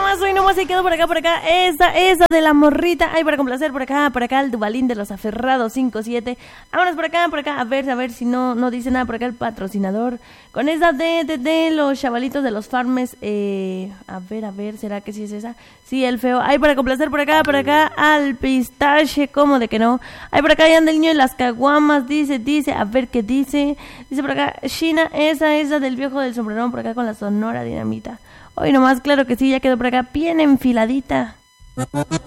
hoy nomás se quedó por acá, esa de la morrita. Ay, para complacer por acá, el Dubalín de los Aferrados 5-7. Vámonos por acá, a ver si no dice nada por acá el patrocinador. Con esa de los chavalitos de los farmes, a ver, ¿será que sí es esa? Sí, el feo. Ay, para complacer por acá, al pistache, ¿cómo de que no? Ay, por acá ya anda el niño de las caguamas, dice, a ver qué dice. Dice por acá, China, esa del viejo del sombrerón, por acá con la Sonora Dinamita. Hoy nomás, claro que sí, ya quedó por acá bien enfiladita.